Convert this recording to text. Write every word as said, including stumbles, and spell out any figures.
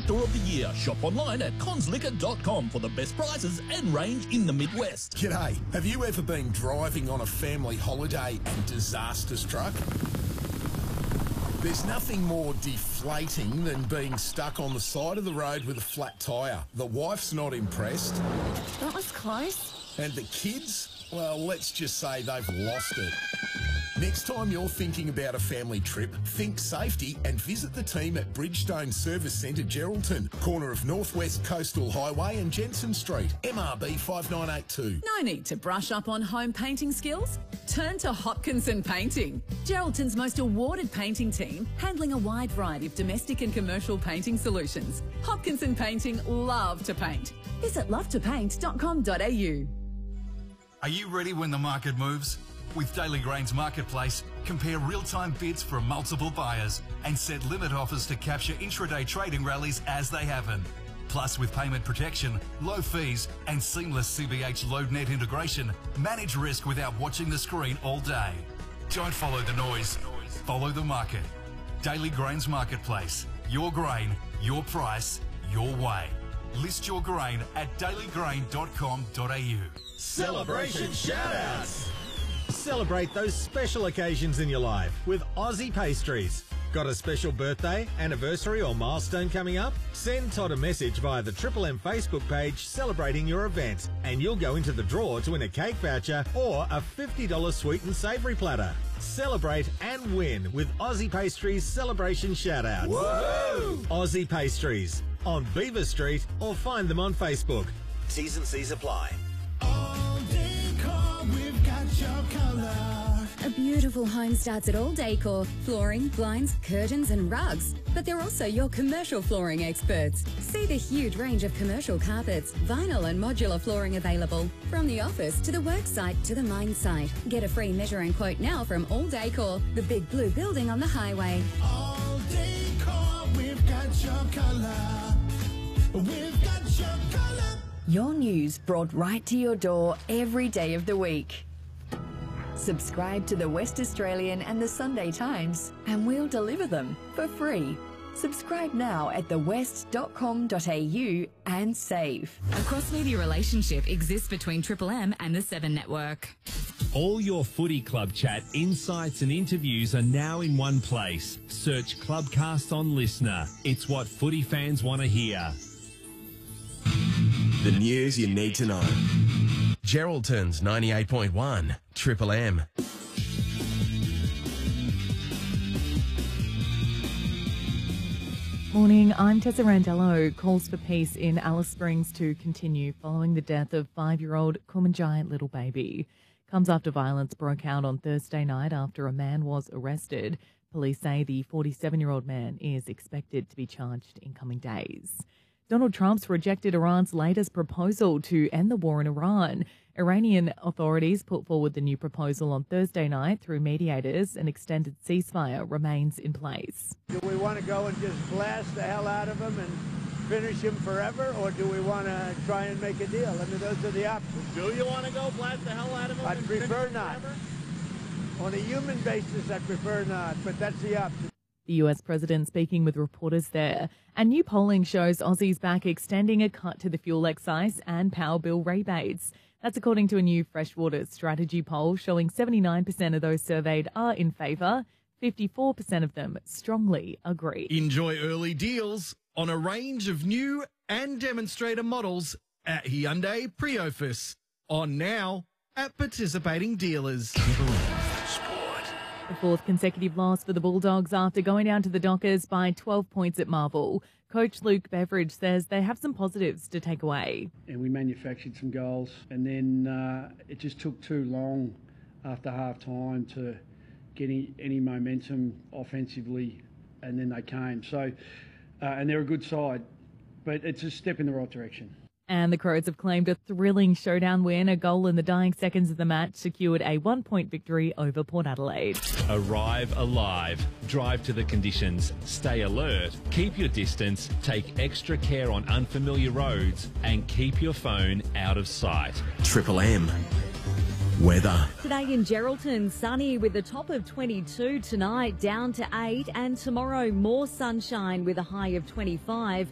Outdoor of the Year. Shop online at cons liquor dot com for the best prices and range in the Midwest. G'day. Have you ever been driving on a family holiday and disaster struck? There's nothing more deflating than being stuck on the side of the road with a flat tyre. The wife's not impressed. That was close. And the kids? Well, let's just say they've lost it. Next time you're thinking about a family trip, think safety and visit the team at Bridgestone Service Centre, Geraldton, corner of Northwest Coastal Highway and Jensen Street, M R B five nine eight two. No need to brush up on home painting skills? Turn to Hopkinson Painting, Geraldton's most awarded painting team, handling a wide variety of domestic and commercial painting solutions. Hopkinson Painting love to paint. Visit love to paint dot com dot a u. Are you ready when the market moves? With Daily Grains Marketplace, compare real-time bids from multiple buyers and set limit offers to capture intraday trading rallies as they happen. Plus, with payment protection, low fees and seamless C B H LoadNet integration, manage risk without watching the screen all day. Don't follow the noise, follow the market. Daily Grains Marketplace. Your grain, your price, your way. List your grain at daily grain dot com dot a u. Celebration shout-outs! Celebrate those special occasions in your life with Aussie Pastries. Got a special birthday, anniversary or milestone coming up? Send Todd a message via the Triple M Facebook page celebrating your event and you'll go into the draw to win a cake voucher or a fifty dollars sweet and savoury platter. Celebrate and win with Aussie Pastries Celebration Shoutouts. Whoa! Aussie Pastries on Beaver Street or find them on Facebook. T's and C's apply. All Decor, we've got your colour. A beautiful home starts at All Decor. Flooring, blinds, curtains and rugs. But they're also your commercial flooring experts. See the huge range of commercial carpets, vinyl and modular flooring available. From the office to the work site to the mine site. Get a free measure and quote now from All Decor, the big blue building on the highway. All Decor, we've got your colour. We've got your colour. Your news brought right to your door every day of the week. Subscribe to the West Australian and the Sunday Times and we'll deliver them for free. Subscribe now at the west dot com dot a u and save. A cross-media relationship exists between Triple M and the Seven Network. All your footy club chat, insights and interviews are now in one place. Search Clubcast on Listener. It's what footy fans want to hear. The news you need to know. Geraldton's ninety-eight point one, Triple M. Morning, I'm Tessa Randello. Calls for peace in Alice Springs to continue following the death of five-year-old Kumanjai little baby. Comes after violence broke out on Thursday night after a man was arrested. Police say the forty-seven-year-old man is expected to be charged in coming days. Donald Trump's rejected Iran's latest proposal to end the war in Iran. Iranian authorities put forward the new proposal on Thursday night through mediators. An extended ceasefire remains in place. Do we want to go and just blast the hell out of him and finish him forever, or do we want to try and make a deal? I mean, those are the options. Do you want to go blast the hell out of him? I'd prefer not. Forever? On a human basis, I'd prefer not, but that's the option. The U S president speaking with reporters there. And new polling shows Aussies back extending a cut to the fuel excise and power bill rebates. That's according to a new Freshwater strategy poll showing seventy-nine percent of those surveyed are in favour, fifty-four percent of them strongly agree. Enjoy early deals on a range of new and demonstrator models at Hyundai Priofus. On now at participating dealers. The fourth consecutive loss for the Bulldogs after going down to the Dockers by twelve points at Marvel. Coach Luke Beveridge says they have some positives to take away. And we manufactured some goals, and then uh, it just took too long after half time to get any, any momentum offensively, and then they came. So, uh, and they're a good side, but it's a step in the right direction. And the Crows have claimed a thrilling showdown win. A goal in the dying seconds of the match secured a one-point victory over Port Adelaide. Arrive alive. Drive to the conditions. Stay alert. Keep your distance. Take extra care on unfamiliar roads. And keep your phone out of sight. Triple M. Weather. Today in Geraldton, sunny with a top of twenty-two, tonight down to eight, and tomorrow more sunshine with a high of twenty-five.